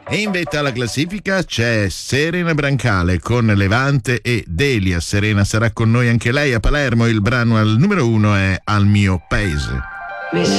E in vetta alla classifica c'è Serena Brancale con Levante e Delia. Serena sarà con noi anche lei a Palermo. Il brano al numero 1 è Al mio paese.